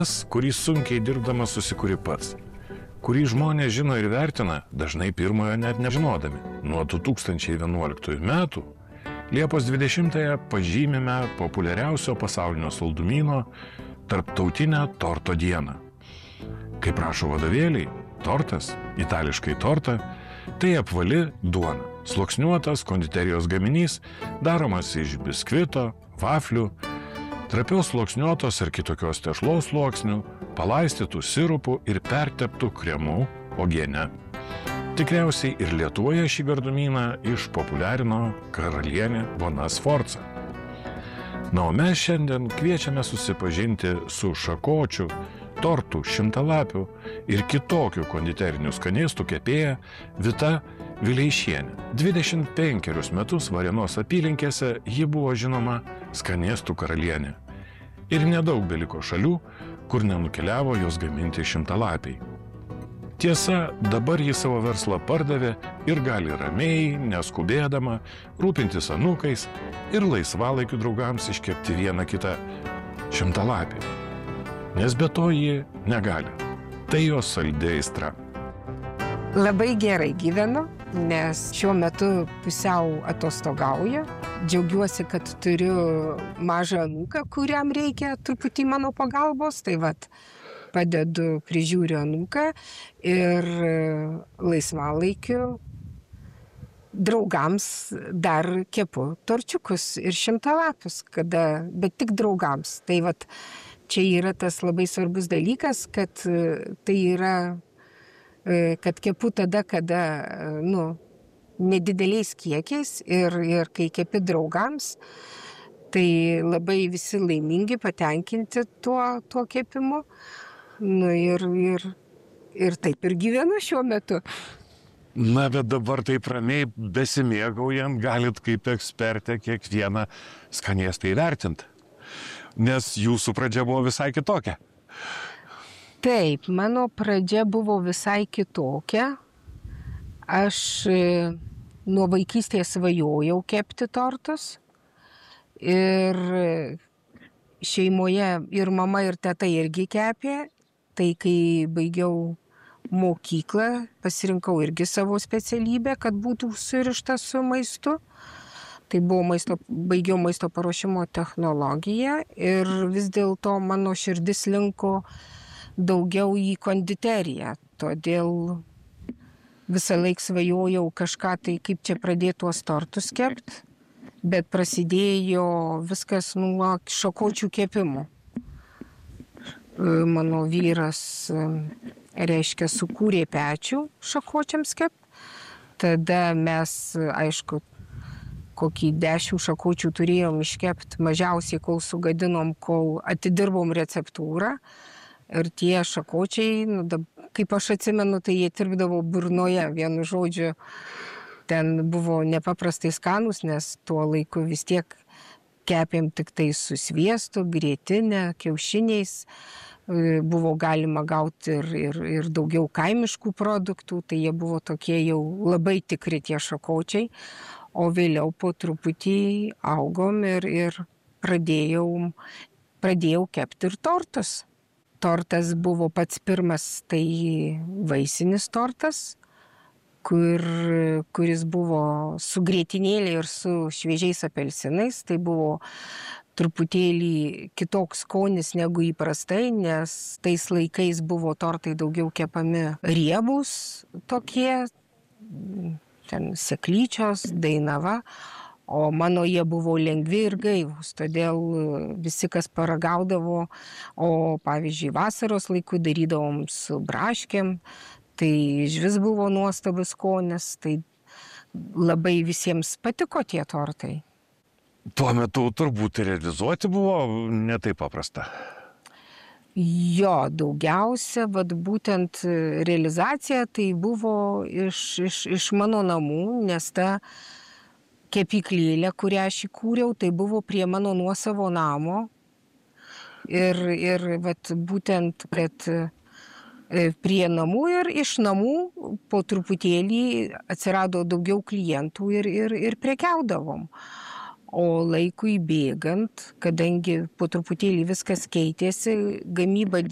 Kurį sunkiai dirbdamas susikuri pats, kurį žmonės žino ir vertina, dažnai pirmojo net nežinodami. Nuo 2011 metų Liepos 20-ąją pažymime populiariausio pasaulinio saldumyno Tarptautinę torto dieną. Kaip rašo vadovėliai, tortas, itališkai torta, tai apvali duona, sluoksniuotas konditerijos gaminys, daromas iš biskvito, vaflių, trapios sluoksniuotos ar kitokios tešlos sluoksnių, palaistytų sirupų ir perteptų kremų uogiene. Tikriausiai ir Lietuvoje šį gardumyną išpopuliarino karalienė Bona Sforza. Na, o mes šiandien kviečiame susipažinti su šakočių, tortų, šimtalapių ir kitokių konditerinių skanėstų kepėja Vita Vileišienė. 25 metus Varėnos apylinkėse ji buvo žinoma skanėstų karalienė. Ir nedaug beliko šalių, kur nenukeliavo jos gaminti šimtalapiai. Tiesa, dabar ji savo verslą pardavė ir gali ramiai, neskubėdama, rūpintis anūkais ir laisvalaikių draugams iškepti vieną kitą šimtalapį. Nes be to ji negali. Tai jos saldi aistra. Labai gerai gyvenu, nes šiuo metu pusiau atostogauju. Džiaugiuosi, kad turiu mažą anūką, kuriam reikia truputį mano pagalbos. Tai vat, padedu, prižiūriu anūką ir laisvalaikiu draugams dar kepu torčiukus ir šimtalapius, bet tik draugams. Tai vat, čia yra tas labai svarbus dalykas, kad tai yra, kad kepu tada, kada, nedideliais kiekiais ir kai kepi draugams, tai labai visi laimingi, patenkinti tuo kepimu. Ir taip ir gyvenu šiuo metu. Na, bet dabar taip ramiai besimėgaujant galit kaip ekspertė kiekvieną skanėstą įvertinti. Nes jūsų pradžia buvo visai kitokia. Taip, mano pradžia buvo visai kitokia. Aš nuo vaikystės svajojau kepti tortus. Ir šeimoje ir mama, ir teta irgi kepė. Tai kai baigiau mokyklą, pasirinkau irgi savo specialybę, kad būtų surištas su maistu. Tai baigiau maisto paruošimo technologiją ir vis dėlto mano širdis linko daugiau į konditeriją. Todėl visą laiką svajojau kažką tai, kaip čia pradėti tuos tortus kepti, bet prasidėjo viskas nuo šakočių kepimo. Mano vyras, sukūrė pečių šakočiams kepti. Tada mes, aišku, kokį 10 šakočių turėjom iškepti mažiausiai, kol sugadinom, kol atidirbom receptūrą. Ir tie šakočiai, kaip aš atsimenu, tai jie tirpdavo burnoje, vienu žodžiu. Ten buvo nepaprastai skanus, nes tuo laiku vis tiek kepėm tik tai su sviestu, grietinė, kiaušiniais. Buvo galima gauti ir daugiau kaimiškų produktų, tai jie buvo tokie jau labai tikri tie šakočiai. O vėliau po truputį augom ir pradėjau kepti ir tortus. Tortas buvo pats pirmas, tai vaisinis tortas, kuris buvo su grietinėlė ir su šviežiais apelsinais. Tai buvo truputėlį kitoks skonis negu įprastai, nes tais laikais buvo tortai daugiau kepami riebūs tokie, ten seklyčios, dainava, o mano jie buvo lengvi ir gaivūs, todėl visi, kas paragaudavo, o pavyzdžiui vasaros laiku darydavom su braškėm, tai išvis buvo nuostabus skonis, tai labai visiems patiko tie tortai. Tuo metu turbūt realizuoti buvo ne taip paprasta. Jo, daugiausia, būtent realizacija tai buvo iš mano namų, nes ta kepyklėlė, kurią aš įkūriau, tai buvo prie mano nuosavo namo. Ir būtent, kad prie namų ir iš namų po truputėlį atsirado daugiau klientų ir prekiaudavom. O laikui bėgant, kadangi po truputėlį viskas keitėsi, gamyba